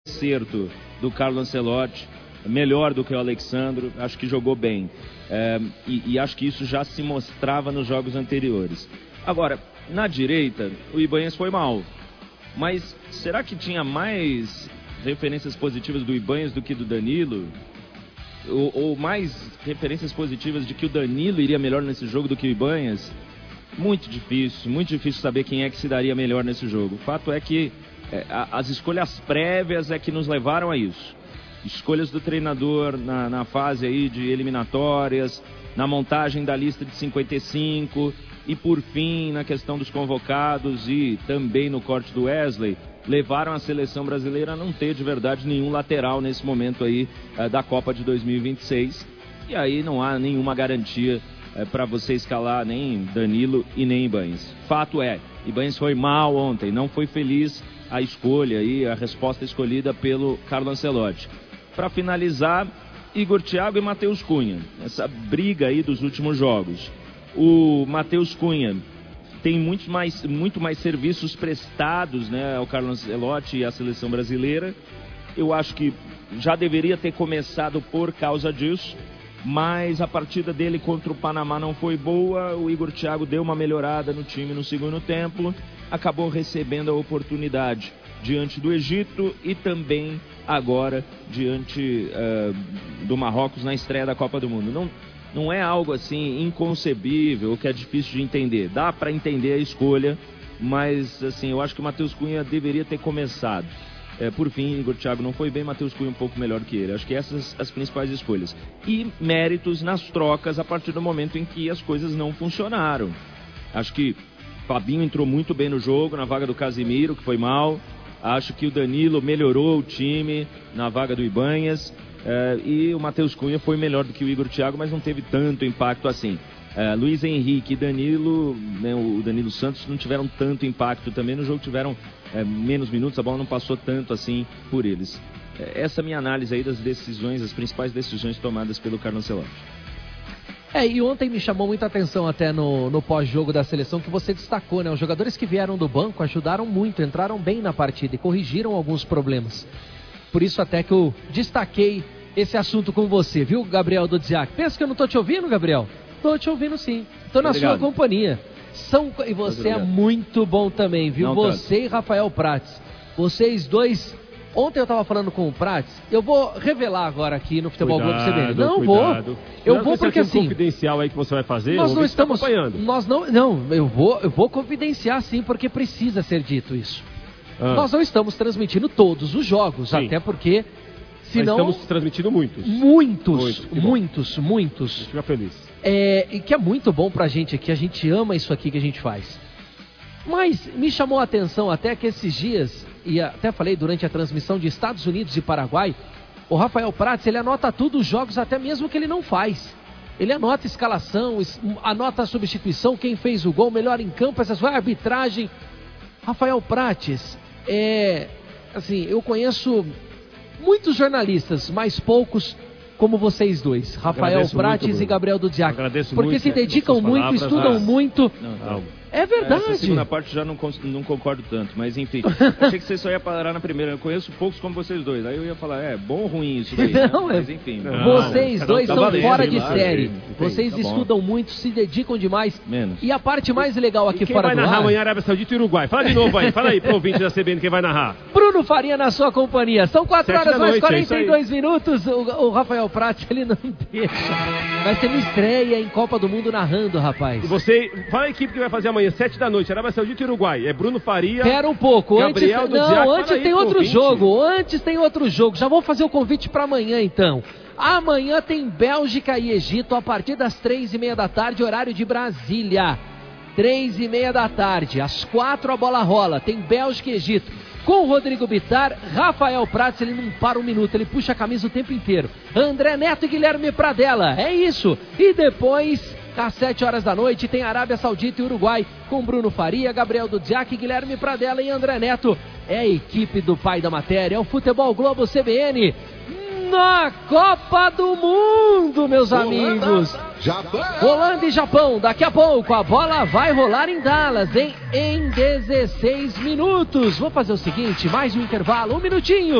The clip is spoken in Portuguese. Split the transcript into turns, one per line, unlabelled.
acerto do Carlo Ancelotti, melhor do que o Alexandro, acho que jogou bem. E acho que isso já se mostrava nos jogos anteriores. Agora, na direita, o Ibanhas foi mal. Mas será que tinha mais referências positivas do Ibanhas do que do Danilo? Ou mais referências positivas de que o Danilo iria melhor nesse jogo do que o Ibanhas? Muito difícil saber quem é que se daria melhor nesse jogo. O fato é que as escolhas prévias é que nos levaram a isso. Escolhas do treinador na fase aí de eliminatórias, na montagem da lista de 55 e por fim na questão dos convocados e também no corte do Wesley, levaram a seleção brasileira a não ter de verdade nenhum lateral nesse momento aí da Copa de 2026. E aí não há nenhuma garantia para você escalar nem Danilo e nem Ibanhas. Fato é, Ibanhas foi mal ontem, não foi feliz a escolha e a resposta escolhida pelo Carlo Ancelotti. Para finalizar, Igor Thiago e Matheus Cunha, essa briga aí dos últimos jogos. O Matheus Cunha tem muito mais serviços prestados, né, ao Carlo Ancelotti e à seleção brasileira. Eu acho que já deveria ter começado por causa disso, mas a partida dele contra o Panamá não foi boa. O Igor Thiago deu uma melhorada no time no segundo tempo, acabou recebendo a oportunidade diante do Egito e também agora diante do Marrocos na estreia da Copa do Mundo. Não é algo assim inconcebível, que é difícil de entender. Dá para entender a escolha, mas assim, eu acho que o Matheus Cunha deveria ter começado. Por fim, Igor Thiago não foi bem, Matheus Cunha um pouco melhor que ele. Acho que essas as principais escolhas. E méritos nas trocas a partir do momento em que as coisas não funcionaram. Acho que Fabinho entrou muito bem no jogo, na vaga do Casimiro, que foi mal. Acho que o Danilo melhorou o time na vaga do Ibanhas. E o Matheus Cunha foi melhor do que o Igor Thiago, mas não teve tanto impacto assim. Luiz Henrique e Danilo, né, o Danilo Santos, não tiveram tanto impacto também no jogo, tiveram menos minutos, a bola não passou tanto assim por eles. Essa é a minha análise aí das decisões, as principais decisões tomadas pelo Carlo Ancelotti.
E ontem me chamou muita atenção até no pós-jogo da seleção que você destacou, né? Os jogadores que vieram do banco ajudaram muito, entraram bem na partida e corrigiram alguns problemas. Por isso até que eu destaquei esse assunto com você, viu, Gabriel Dudziak? Pensa que eu não tô te ouvindo, Gabriel? Tô te ouvindo sim, tô na sua companhia. E você é muito bom também, viu? Não, você e Rafael Prates, vocês dois. Ontem eu tava falando com o Prates, eu vou revelar agora aqui no Futebol Globo CBN. Não vou. Eu vou porque assim,
confidencial aí que você vai fazer,
nós não estamos
acompanhando.
Eu vou confidenciar sim, porque precisa ser dito isso. Nós não estamos transmitindo todos os jogos, sim, até porque senão
estamos transmitindo muitos.
Muitos.
Fica feliz.
E que é muito bom pra gente aqui, a gente ama isso aqui que a gente faz. Mas me chamou a atenção até que esses dias, e até falei durante a transmissão de Estados Unidos e Paraguai, o Rafael Prates, ele anota tudo os jogos, até mesmo que ele não faz. Ele anota a escalação, anota a substituição, quem fez o gol, melhor em campo, essas coisas, arbitragem. Rafael Prates, assim, eu conheço muitos jornalistas, mas poucos como vocês dois, Rafael Prates e Gabriel Dudziak, porque se dedicam muito, estudam muito. É verdade.
Essa segunda parte já não concordo tanto, mas enfim. Achei que você só ia parar na primeira. Eu conheço poucos como vocês dois. Aí eu ia falar, bom ou ruim isso daí?
Não,
né? Mas enfim.
Vocês dois são fora de série. Vocês estudam muito, se dedicam demais.
Menos.
E a parte mais legal aqui fora do ar...
Quem vai narrar amanhã Arábia Saudita e Uruguai? Fala de novo aí. Fala aí pro ouvinte da CBN quem vai narrar.
Bruno Faria na sua companhia. São 4 horas mais 42 minutos. O Rafael Prates, ele não deixa. Vai ser uma estreia em Copa do Mundo narrando, rapaz.
E você... Fala a equipe que vai fazer amanhã, 7 da noite. Arábia Saudita e Uruguai. É Bruno Faria.
Pera um pouco.
Gabriel
Antes tem outro jogo. Antes tem outro jogo. Já vou fazer o convite para amanhã, então. Amanhã tem Bélgica e Egito a partir das 3h30 da tarde, horário de Brasília. 3h30 da tarde. Às 4 a bola rola. Tem Bélgica e Egito. Com o Rodrigo Bittar, Rafael Prates, ele não para um minuto, ele puxa a camisa o tempo inteiro. André Neto e Guilherme Pradella. É isso. E depois... às 7 horas da noite tem Arábia Saudita e Uruguai com Bruno Faria, Gabriel Dudziak, Guilherme Pradella e André Neto. É a equipe do pai da matéria, é o Futebol Globo CBN na Copa do Mundo, meus amigos. Holanda e Japão, daqui a pouco a bola vai rolar em Dallas, em 16 minutos. Vou fazer o seguinte, mais um intervalo, 1 minutinho.